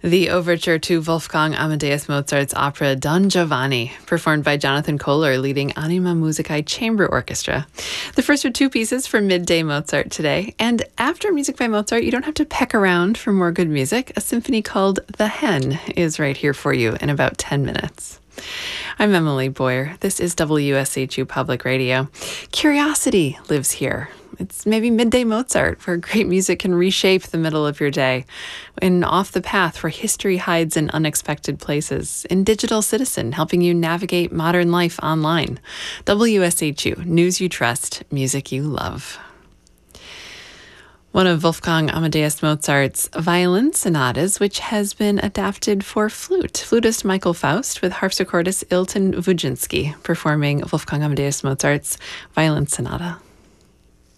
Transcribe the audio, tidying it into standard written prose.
The overture to Wolfgang Amadeus Mozart's opera Don Giovanni, performed by Jonathan Kohler, leading Anima Musicae Chamber Orchestra. The first of two pieces for Midday Mozart today. And after Music by Mozart, you don't have to peck around for more good music. A symphony called The Hen is right here for you in about 10 minutes. I'm Emily Boyer. This is WSHU Public Radio. Curiosity lives here. It's maybe Midday Mozart, where great music can reshape the middle of your day. In Off the Path, where history hides in unexpected places. In Digital Citizen, helping you navigate modern life online. WSHU, news you trust, music you love. One of Wolfgang Amadeus Mozart's violin sonatas, which has been adapted for flute. Flutist Michael Faust with harpsichordist Ilton Wujinski performing Wolfgang Amadeus Mozart's violin sonata.